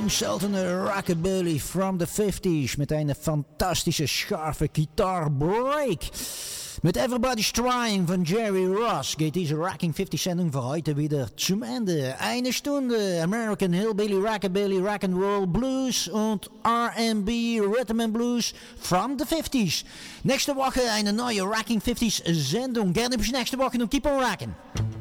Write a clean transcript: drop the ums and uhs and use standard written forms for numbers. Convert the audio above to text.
seltene Rockabilly from the 50s met een fantastische scharfe gitaarbreak. Mit Everybody's Trying von Jerry Ross geht diese Rocking 50-Sendung für heute wieder zum Ende. Eine Stunde American Hillbilly, Rockabilly, Rock'n'Roll, Blues und R&B, Rhythm and Blues from the 50s. Nächste Woche eine neue Rocking 50s Sendung. Gerne bis nächste Woche und keep on rocking.